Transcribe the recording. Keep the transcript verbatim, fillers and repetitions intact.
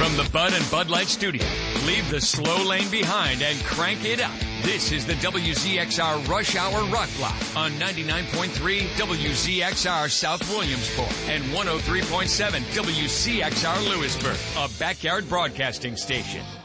From the Bud and Bud Light studio, leave the slow lane behind and crank it up. This is the W Z X R Rush Hour Rock Block on ninety-nine point three W Z X R South Williamsport and one oh three point seven W C X R Lewisburg, a backyard broadcasting station.